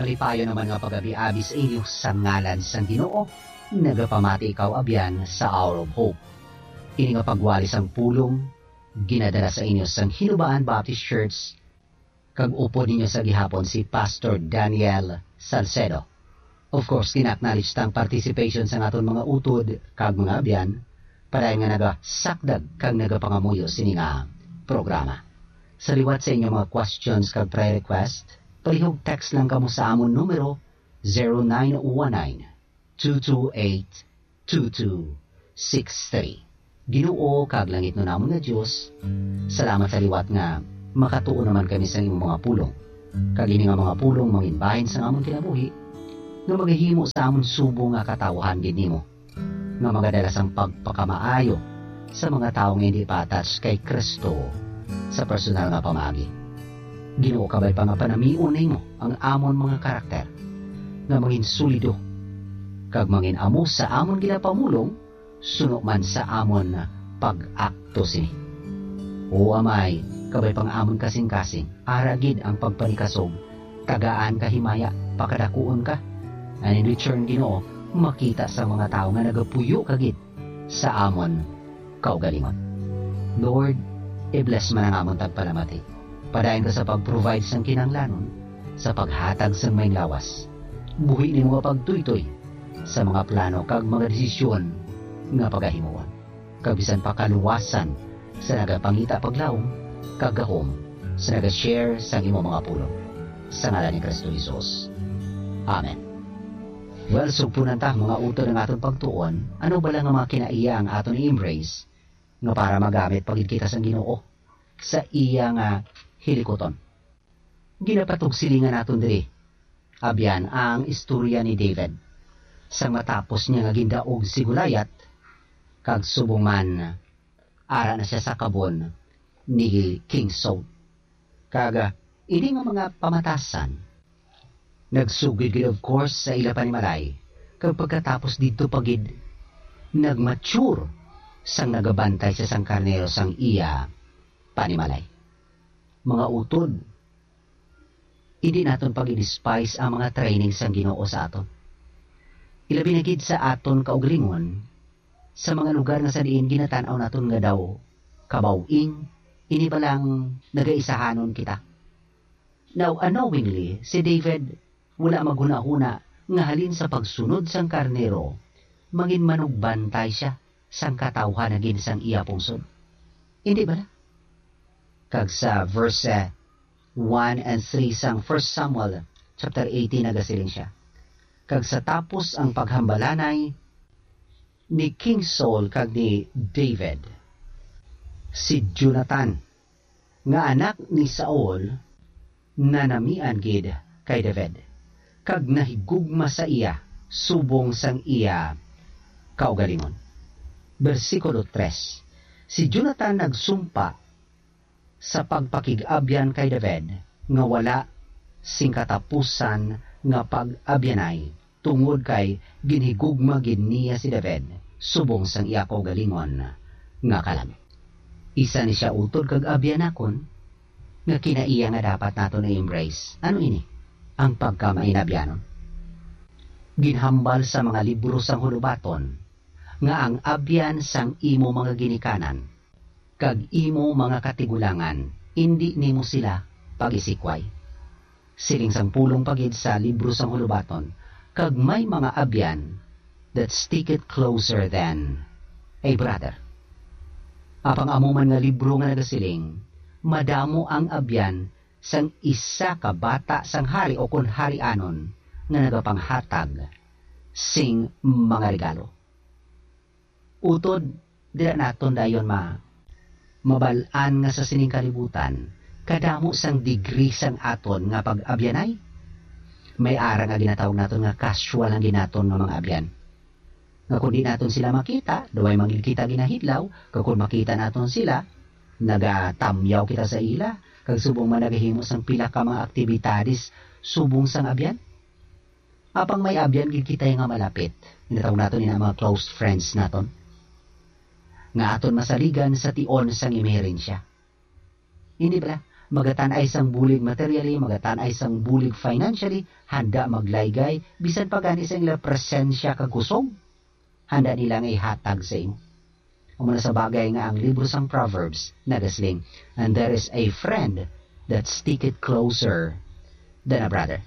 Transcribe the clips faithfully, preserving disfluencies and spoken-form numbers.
malipayo naman nga pag-abi-abi sa inyo sa ngalan sang Ginoo, nagapamati ikaw abyan sa Hour of Hope. Ini nga pagwalis ang pulong, ginadala sa inyo sang Hinubaan Baptist Church, kag upo ninyo sa gihapon si Pastor Daniel Salcedo. Of course, kinaknowledge tang participation sa aton mga utod kag mga abyan, para nga nagasakdag kag nagapangamuyo sini nga programa. Sa liwat sa inyo mga questions kag prayer request, palihog text lang kamo sa amon numero zero nine one nine, two two eight, two two six three. Ginoo kag langit no namon nga Dios, salamat sa liwat nga makatuon naman kami sa imong mga pulong. Kag ini nga mga pulong manginbahin sa amon kinabuhi, nga maghihimo sa amon subo nga katawahan gid nimo, nga magadala sang pagpakamaayo sa mga taong hindi patas kay Kristo sa personal nga pamagi. Ginoo kabay pa nga panamiun nimo ang amon mga karakter nga mangin solido kag mangin amo sa amon ginapamulong suno man sa amon pag-akto sini. O amay, kabay pang amon kasing-kasing aragid ang pagpanikasog, tagaan kahimaya, pakadakuon ka. And in return, Ginoo, makita sa mga tao nga nagapuyo kagit sa amon kaugalingon. Lord, i-bless man ang amon tagpalamati. Padayon ka sa pag-provide sang kinanglanon, sa paghatag sang may lawas. Buhi ni mga pagtuytoy sa mga plano kag mga desisyon nga pagahimuon. Kabisan pa kaluwasan sa nagapangita paglaom, kagahom sa nagashare sang imo mga pulong. Sa ngalan ni Kristo Jesus. Amen. Well, sugpunan ta mga utod ng aton pagtuon, ano ba lang ang mga kinaiya ang aton i-embrace nga para magamit pagid kita sang Ginoo sa iya nga hilikoton. Ginapatog silingan naton diri abyan ang istorya ni David sang matapos niya nga gindaog si Goliath kag subong man ara na siya sa kabon ni King Saul. Kaga ini nga mga pamatasan nagsugid gid of course sa ila panimalay kag pagkatapos dito pagid nagmature sang nagabantay sa sang karnero sang iya panimalay. Mga utod, hindi naton pag-i-despise ang mga training sang Ginoo sa aton. Ilabi na gid sa aton kaugalingon sa mga lugar nga sa diin ginatan-aw naton nga daw kabawing ini ba lang nagaisahanon kita. Now unknowingly si David wala maghuna-huna nga halin sa pagsunod sang karnero, mangin manugbantay siya sang katawhan na gin sang iya pungsod. Hindi ba? Kag sa verse uh, one and three sang First Samuel chapter eighteen nagasiling siya. Kag sa tapos ang paghambalanay ni King Saul kag ni David, si Jonathan nga anak ni Saul nanamian gid kay David. Kag nahigugma sa iya, subong sang iya kaugalingon. Versikulo tres. Si Jonathan nagsumpa sa pagpakig-abyan kay David nga wala sing katapusan nga pag-abyanay tungod kay ginhigugma gid niya si David subong sang iya kaugalingon nga kalam. Isa ni siya utod kag abyanakon nga kinaiya nga dapat nato na embrace. Ano ini? Ang pagkamainabyanon. Ginhambal sa mga libro sang hulubaton nga ang abyan sang imo mga ginikanan kag imo mga katigulangan indi nimo sila pagisikway. Siling sang pulong pagid sa libro sang hulubaton kag may mga abyan that stick it closer than a brother. Apang amuman nga libro nga nagasiling, madamo ang abyan sang isa ka bata sang hari o kun hari anon nga nagapanghatag sing mga regalo. Utod, dira naton dayon ma mabalaan nga sa sining kalibutan, kadamo sang degree sang aton nga pag-abyanay. May ara nga ginatawag naton nga casual ang ginaton nga mga abyan. Nga kung di naton sila makita, duway mangil kita ginahidlaw, kag kung makita naton sila, nagatamyaw kita sa ila, kag subong man nagahimo sang pila ka mga aktibidades subong sang abyan. Apang may abyan gid kita nga malapit, ginatawag naton ina mga close friends naton. Nga aton masaligan sa tion sang imerensya. Hindi ba? magatan ay sang bulig materially, magatan ay sang bulig financially, handa maglaygay, bisan pa gani sa ila presensya kagusog, handa nilang ihatag sa imo. Umuna sa bagay nga ang libro sang Proverbs, nagasling, and there is a friend that sticketh closer than a brother.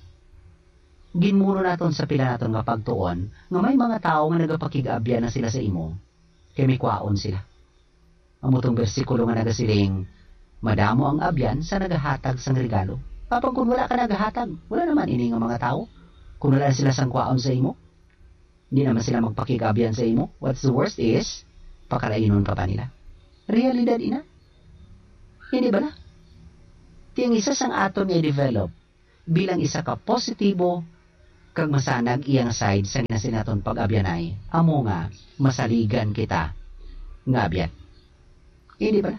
Ginmuno naton sa pila naton nga pagtuon, nga may mga tao nga nagapakigabyan na sila sa imo, kay may kwaon sila. Amutong bersikulo nga nagasiling, madamo ang abyan sa nagahatag sang regalo. Kapag kung wala ka nagahatag, wala naman ini nga mga tao. Kung wala sila sang kwaon sa imo, hindi naman sila magpakigabyan sa imo. What's the worst is, pakalainon pa pa nila. Realidad ina. Hindi ba na? Tiyang isa sang aton nga i-develop bilang isa ka positibo kag masanag iyang side sa ginasinaton pag-abyanay, amo nga masaligan kita nga abyan. Hindi ba na?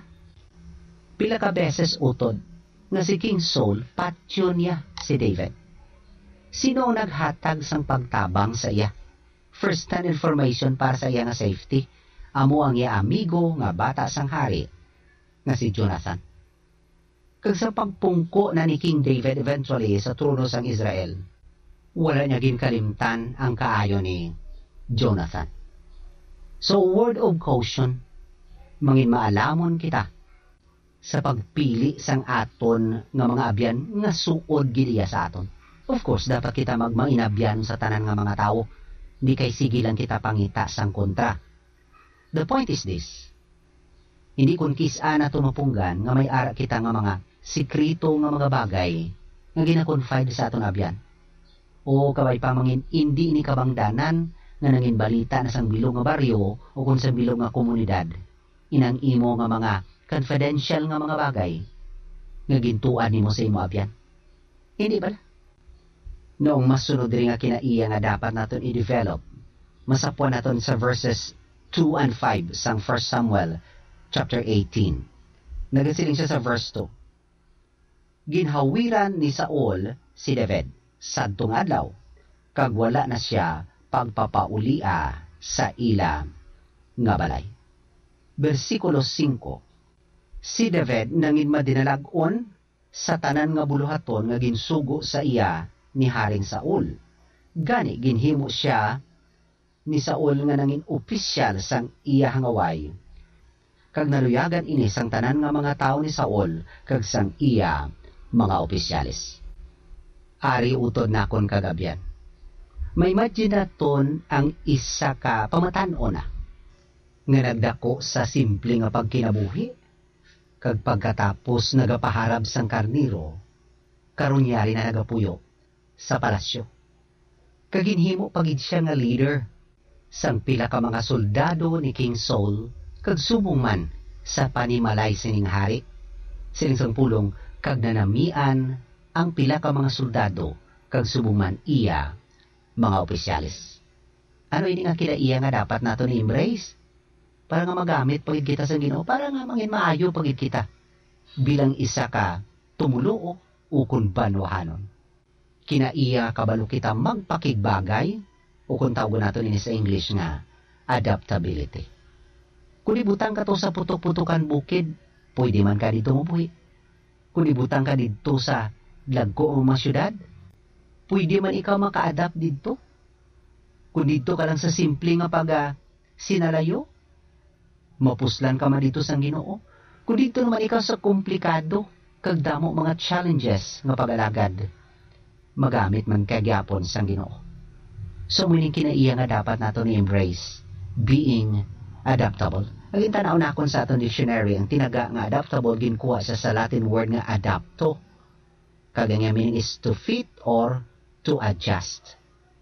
Pila ka beses utod nga si King Saul patyo niya si David. Sino ang naghatag sang pagtabang sa iya? First hand information para sa iya nga safety. Amo ang iya amigo nga bata sang hari nga si Jonathan. Kag sa pagpungko na ni King David eventually sa trono sang Israel, wala niya ginkalimtan ang kaayo ni Jonathan. So word of caution, mangin maalamon kita sa pagpili sang aton nga mga abyan nga suod gidiya sa aton. Of course, dapat kita magmainabyan sa tanan nga mga tao. Di kay sigilan kita pangita sang kontra. The point is this. Hindi kun kisa na tumapunggan nga may ara kita nga mga sikrito nga mga bagay nga ginakonfide sa aton abyan. O kaway pamangin hindi ni kabangdanan nga nangin balita na sang bilog nga baryo o kung sa bilog nga komunidad. Inang imo nga mga confidential nga mga bagay nga gintuan nimo sa imo abyan. Hindi ba? Noong masunod rin nga kinaiya nga dapat naton i-develop, masapuan naton sa verses two and five sang First Samuel chapter eighteen. Nagasiling siya sa verse two. Ginhawiran ni Saul si David sadtong adlaw, kag wala na siya pagpapaulia sa ila nga balay. Versikulo five. Si David nangin madinalag-on sa tanan nga buluhaton nga ginsugo sa iya ni Haring Saul. Gani ginhimo siya ni Saul nga nangin opisyal sang iya hangaway. Kag naluyagan ini sang tanan nga mga tao ni Saul kag sang iya mga opisyalis. Ari utod nakon kagabyan. May imagine naton ang isa ka pamatan-o na nga nagdako sa simple nga pagkinabuhi kag pagkatapos nagapaharab sang karniro karon yari na nagapuyo sa palasyo. Kaginhimo pagid siya nga leader sang pila ka mga soldado ni King Saul kag subong man sa panimalay sining hari. Sining sang pulong kag nanamian ang pila ka mga soldado kag subong man iya mga opisyalis. Ano ini nga kila iya nga dapat nato ni embrace? Para nga magamit pagid kita sa Ginoo, para nga mangin maayo pagid kita bilang isa ka tumuluo ukon banwahanon. Kinaiya kabalo kita magpakigbagay o kung tawag nato ini sa English nga adaptability. Kung ibutang ka to sa putok-putukan bukid, pwede man ka dito mabuhi. Kung ibutang ka dito sa lagko o mga syudad, pwede man ikaw maka-adapt dito. Kung dito ka lang sa simple nga pag uh, sinalayo, mapuslan ka man dito sa Ginoo. Kung dito naman ikaw sa komplikado, kag damo mga challenges nga pag-alagad, magamit man kagyapon sa Ginoo. So muning kinaiya nga dapat nato ni embrace being adaptable. Ang tanaw na akon sa aton dictionary, ang tinaga nga adaptable ginkuha sa sa Latin word nga adapto. Kag nga meaning is to fit or to adjust.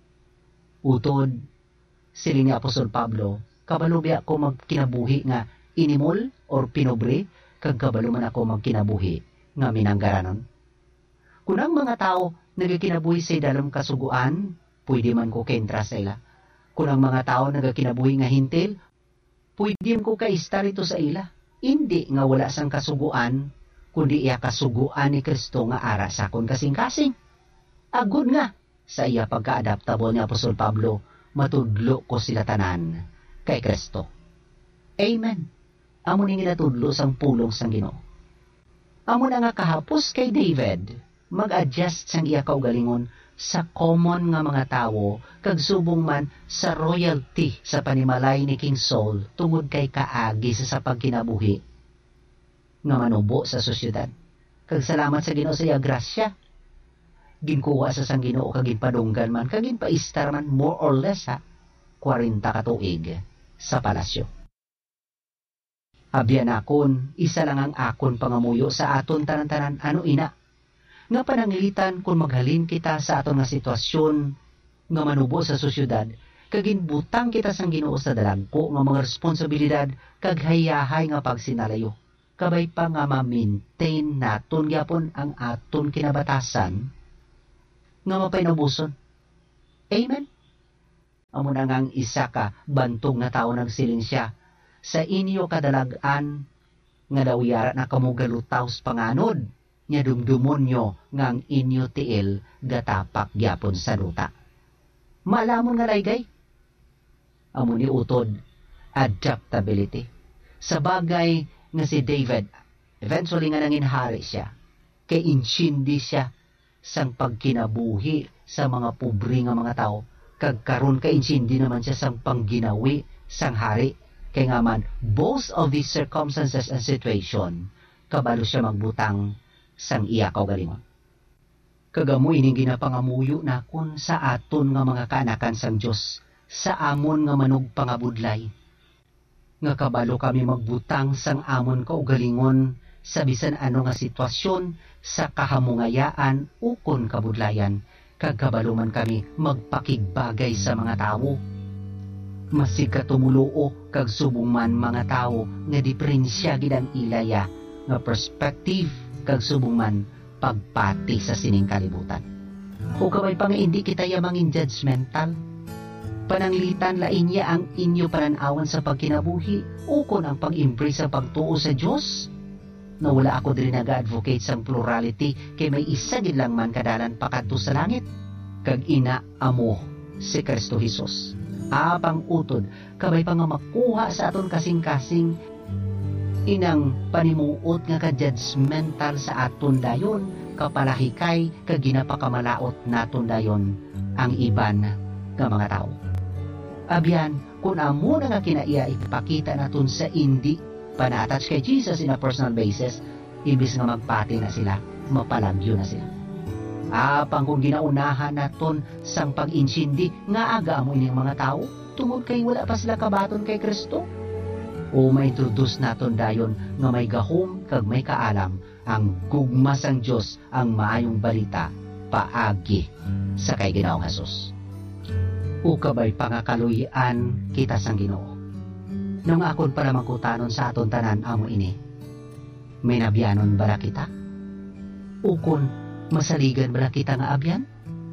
Utod siling ni Apostol Pablo, kabalo biya ako magkinabuhi nga inimol or pinobre, kag kabalo man ako magkinabuhi nga minanggaranon. Kung ang mga tao nagakinabuhi sa dalam kasuguan, pwede man ko kentra sa ila. Kung ang mga tao nagakinabuhi nga hintil, pwede man ko kaistar ito sa ila. Hindi nga wala sang kasuguan, kundi iya kasuguan ni Kristo nga ara sa kon kasing-kasing. Agud nga sa iya pagka-adaptable ni Apostol Pablo, matudlo ko sila tanan kay Kristo. Amen. Amo ning ginatudlo sang pulong sang Ginoo. Amo na nga kahapos kay David, mag-adjust sang iya kaugalingon sa common nga mga tawo, kag subong man sa royalty sa panimalay ni King Saul tungod kay kaagi sa sa pagkinabuhi nga manubo sa sosyedad. Kag salamat sa Ginoo sa iya grasya. Ginkuha sa sang Ginoo kag ginpadunggan man kag ginpaistar man more or less ha forty ka tuig sa palasyo. Abyan akon, isa lang ang akon pangamuyo sa aton tanan-tanan ano ina. Nga pananglitan kung maghalin kita sa aton nga sitwasyon nga manubo sa sosyedad, kag ginbutang kita sang Ginoo sa dalagko nga mga responsibilidad kag hayahay nga pagsinalayo. Kabay pa nga ma-maintain naton gyapon ang aton kinabatasan nga mapaynabuson. Amen. Amo na ngang isa ka bantog na tao nagsiling siya sa inyo kadalagan nga daw yara na kamugalutaw sa panganod nya dumdumon nyo ngang inyo tiil gatapak gyapon sa duta. Maalamon nga laygay. Amo ni utod adaptability. Sa bagay nga si David, eventually nga nangin hari siya, kay insyindi siya sang pagkinabuhi sa mga pobre nga mga tao, kag karon kay insyindi naman siya sang pangginawi sang hari. Kay nga man, both of these circumstances and situation, kabalo siya magbutang sang iya kaugalingon. Kagamo ining ginapangamuyo nakon sa aton nga mga kaanakan sang Dios, sa amon nga manog pangabudlay. Nga kabalo kami magbutang sang amon kaugalingon sa bisan ano nga sitwasyon sa kahamungayaan ukon kabudlayan, kag kabalo man kami magpakigbagay sa mga tawo. Masig katumuluo kag subong man mga tao nga diferensya gid ang ilaya nga perspective kag subong man pagpati sa sining kalibutan. O kabay pa nga hindi kita yamangin judgmental. Pananglitan lain niya ang inyo pananawan sa pagkinabuhi ukon ang pag-embrace sa pagtuo sa Dios. Na wala ako diri naga-advocate sang plurality kay may isa gid lang man kadalan pakadto sa langit. Kag ina amo si Kristo Jesus. Apang utod, kabay pa nga makuha sa aton kasing-kasing inang panimuot nga ka-judgmental sa aton dayon, kapalahikay kag ginapakamalaot naton dayon ang iban nga mga tao. Abyan, kung amo na nga kinaiya ipakita naton sa indi pana-attach kay Jesus in a personal basis, ibis nga magpati na sila, mapalagyo na sila. Apang kung ginaunahan naton sang pag-insindi nga aga mo ining mga tao tungod kay wala pa sila kabaton kay Kristo, o ma-introduce naton dayon nga may gahom kag may kaalam ang gugma sang Dios ang maayong balita paagi sa kay Ginoong Hesus. O kabay pangakaluyan kita sang Ginoo. Nang akon para magkutanon sa aton tanan amo ini, may nabyanon bala kita? Ukon masaligan bala kita nga abyan?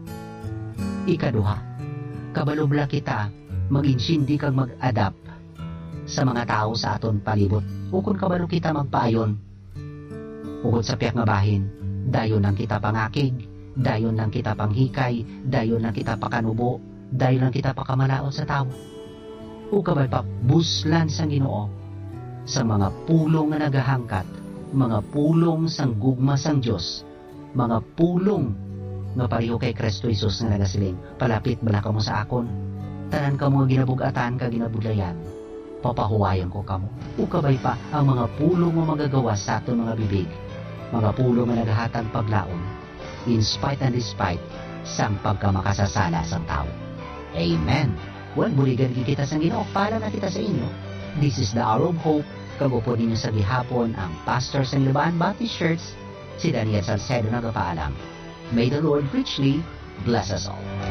Ikaduha, kabalo bala kita mag-insindi kag mag-adapt sa mga tao sa aton palibot. Ukon kabalo kita magpaayon. Ugod sa piyak nga bahin, dayon lang kita pangakig, dayon lang kita panghikay, dayon lang kita pakanubo, dayon lang kita pakamalaot sa tao. O kabay pa buslan sang Ginoo sa mga pulong nga nagahangkat, mga pulong sang gugma sang Dios, mga pulong nga pareho kay Kristo Jesus nga nagasiling, palapit bala kamo sa akon, tanan kamo ginabugatan ka ginabudlayan, papahuwayan ko kamo. O kabay pa ang mga pulong nga magagawa sa aton mga bibig, mga pulong nga nagahatag paglaom, in spite and despite sang pagkamakasasala sang tao. Amen. Well, buligan kita sang Ginoo para na kita sa inyo. This is the Hour of Hope. Kagupo ninyo sa gihapon ang pastor sa Libaan Baptist Church, si Daniel Salcedo nagpaalam. May the Lord richly bless us all.